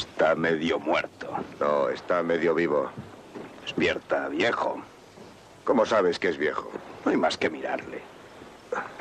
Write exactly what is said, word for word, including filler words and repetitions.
Está medio muerto. No, está medio vivo. Despierta, viejo. ¿Cómo sabes que es viejo? No hay más que mirarle.